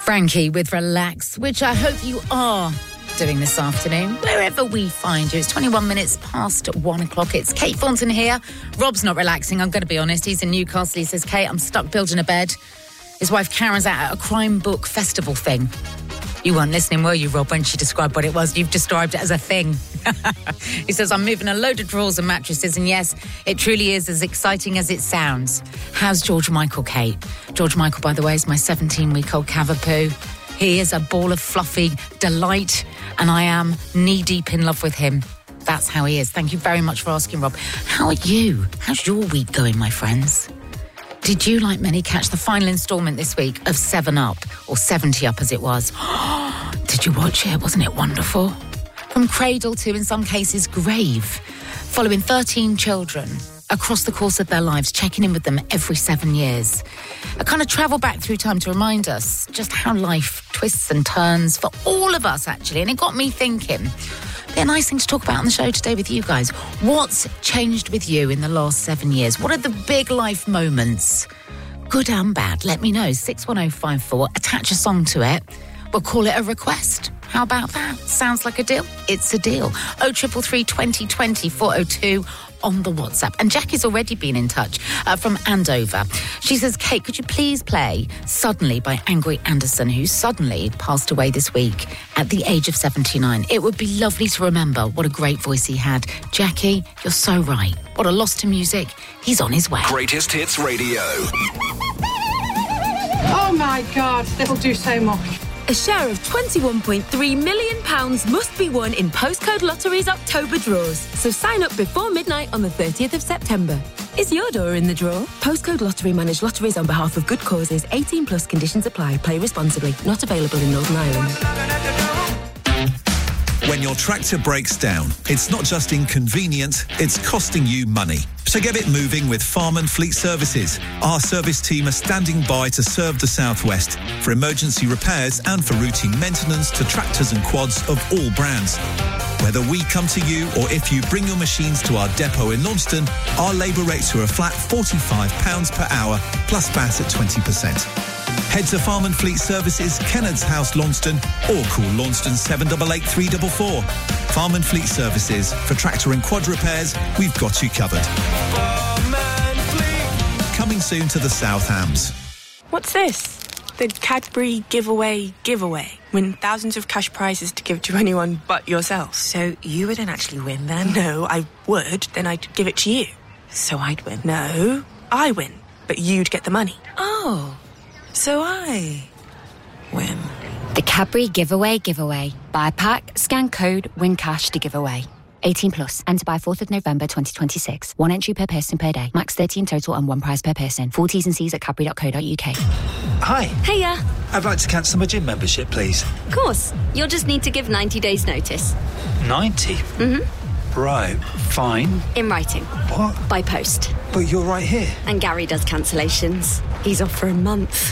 Frankie with Relax, which I hope you are doing this afternoon, wherever we find you. It's 21 minutes past 1 o'clock. It's Kate Thornton here. Rob's not relaxing, I'm going to be honest. He's in Newcastle. He says, Kate, I'm stuck building a bed. His wife Karen's out at a crime book festival thing. You weren't listening, were you, Rob, when she described what it was? You've described it as a thing. He says, I'm moving a load of drawers and mattresses, and yes, it truly is as exciting as it sounds. How's George Michael, Kate? George Michael, by the way, is my 17-week-old Cavapoo. He is a ball of fluffy delight, and I am knee-deep in love with him. That's how he is. Thank you very much for asking, Rob. How are you? How's your week going, my friends? Did you, like many, catch the final instalment this week of 7 Up, or 70 Up as it was? Did you watch it? Wasn't it wonderful? From cradle to, in some cases, grave. Following 13 children across the course of their lives, checking in with them every 7 years. A kind of travel back through time to remind us just how life twists and turns for all of us, actually. And it got me thinking. Be a nice thing to talk about on the show today with you guys. What's changed with you in the last 7 years? What are the big life moments? Good and bad. Let me know. 61054. Attach a song to it. We'll call it a request. How about that? Sounds like a deal? It's a deal. 0333 2020 402 on the WhatsApp. And Jackie's already been in touch from Andover. She says, Kate, could you please play Suddenly by Angry Anderson, who suddenly passed away this week at the age of 79. It would be lovely to remember what a great voice he had. Jackie, you're so right. What a loss to music. He's on his way. Greatest Hits Radio. Oh my God, that'll do so much. A share of £21.3 million must be won in Postcode Lottery's October draws. So sign up before midnight on the 30th of September. Is your door in the draw? Postcode Lottery manage lotteries on behalf of good causes. 18 plus conditions apply. Play responsibly. Not available in Northern Ireland. When your tractor breaks down, it's not just inconvenient, it's costing you money. So get it moving with Farm and Fleet Services. Our service team are standing by to serve the Southwest for emergency repairs and for routine maintenance to tractors and quads of all brands. Whether we come to you or if you bring your machines to our depot in Launceston, our labour rates are a flat £45 per hour plus VAT at 20%. Head to Farm and Fleet Services, Kennard's House, Launceston, or call Launceston 788 344. Farm and Fleet Services. For tractor and quad repairs, we've got you covered. Farm and Fleet. Coming soon to the South Hams. What's this? The Cadbury giveaway. Win thousands of cash prizes to give to anyone but yourself. So you wouldn't actually win then? No, I would. Then I'd give it to you. So I'd win? No, I win. But you'd get the money. Oh. So I win. The Cadbury Giveaway. Buy a pack, scan code, win cash to give away. 18 plus. Enter by 4th of November 2026. One entry per person per day. Max 30 in total and one prize per person. Full T's and C's at cadbury.co.uk. Hi. Hiya. I'd like to cancel my gym membership, please. Of course. You'll just need to give 90 days notice. 90? Mm-hmm. Right. Fine. In writing. What? By post. But you're right here. And Gary does cancellations. He's off for a month.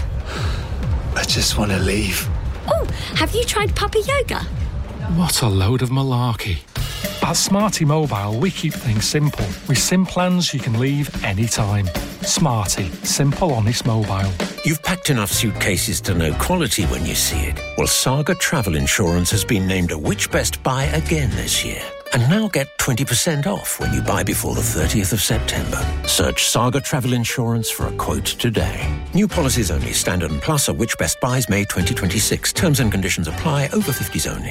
I just want to leave. Oh, have you tried Puppy Yoga? What a load of malarkey. At Smarty Mobile, we keep things simple. With SIM plans you can leave anytime. Smarty. Simple, honest mobile. You've packed enough suitcases to know quality when you see it. Well, Saga Travel Insurance has been named a Which Best Buy again this year. And now get 20% off when you buy before the 30th of September. Search Saga Travel Insurance for a quote today. New policies only. Standard and Plus are Which Best Buys May 2026. Terms and conditions apply. Over 50s only.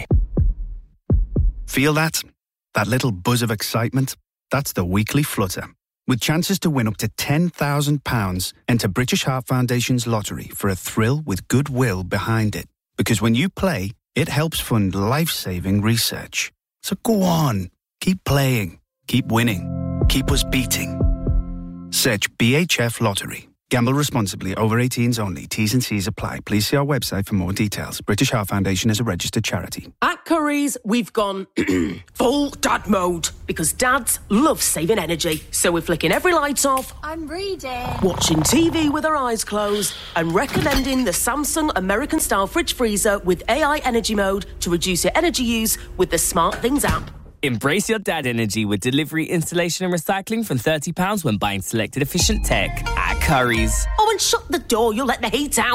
Feel that? That little buzz of excitement? That's the weekly flutter. With chances to win up to £10,000, enter British Heart Foundation's lottery for a thrill with goodwill behind it. Because when you play, it helps fund life-saving research. So go on, keep playing, keep winning, keep us beating. Search BHF Lottery. Gamble responsibly. Over 18s only. T's and C's apply. Please see our website for more details. British Heart Foundation is a registered charity. At Currys, we've gone full dad mode because dads love saving energy. So we're flicking every light off. I'm reading. Watching TV with our eyes closed and recommending the Samsung American-style fridge freezer with AI energy mode to reduce your energy use with the SmartThings app. Embrace your dad energy with delivery, installation and recycling from £30 when buying selected efficient tech at Currys. Oh, and shut the door, you'll let the heat out.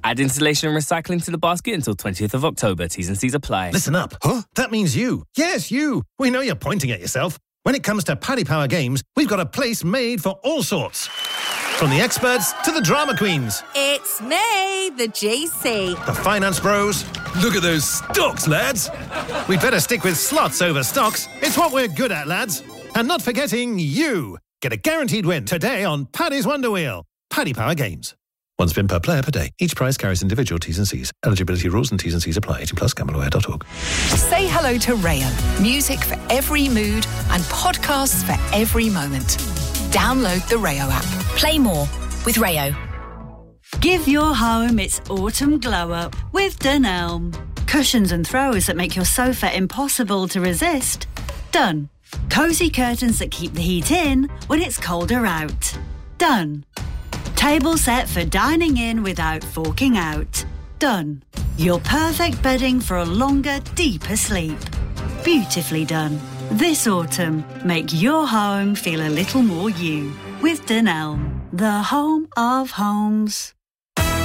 Add insulation and recycling to the basket until 20th of October. T's and C's apply. Listen up. Huh? That means you. Yes, you. We know you're pointing at yourself. When it comes to Paddy Power Games, we've got a place made for all sorts. From the experts to the drama queens. It's me, the GC. The finance bros. Look at those stocks, lads. We'd better stick with slots over stocks. It's what we're good at, lads. And not forgetting you. Get a guaranteed win today on Paddy's Wonder Wheel. Paddy Power Games. One spin per player per day. Each prize carries individual T's and C's. Eligibility rules and T's and C's apply. 18+, gambleware.org. Say hello to Rayo. Music for every mood and podcasts for every moment. Download the Rayo app. Play more with Rayo. Give your home its autumn glow-up with Dunelm. Cushions and throws that make your sofa impossible to resist. Done. Cosy curtains that keep the heat in when it's colder out. Done. Table set for dining in without forking out. Done. Your perfect bedding for a longer, deeper sleep. Beautifully done. This autumn, make your home feel a little more you with Dunelm, the home of homes.